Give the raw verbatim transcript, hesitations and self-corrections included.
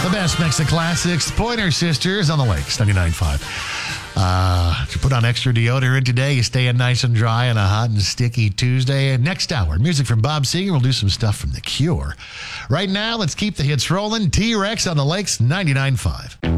The best mix of classics. Pointer Sisters on the Lakes, ninety-nine point five. Uh, if you put on extra deodorant today, you stay in nice and dry on a hot and sticky Tuesday. And next hour, music from Bob Seger. We'll do some stuff from The Cure. Right now, let's keep the hits rolling. T-Rex on the Lakes, ninety-nine point five.